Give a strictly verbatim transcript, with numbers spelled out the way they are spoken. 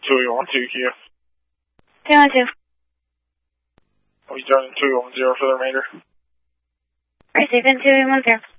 two one two Q. two one two. We done two one zero for the remainder. Receiving two one zero.